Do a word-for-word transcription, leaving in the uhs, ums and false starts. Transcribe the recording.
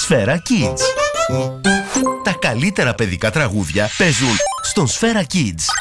Σφαίρα Kids. Τα καλύτερα παιδικά τραγούδια παίζουν στον Σφαίρα Kids.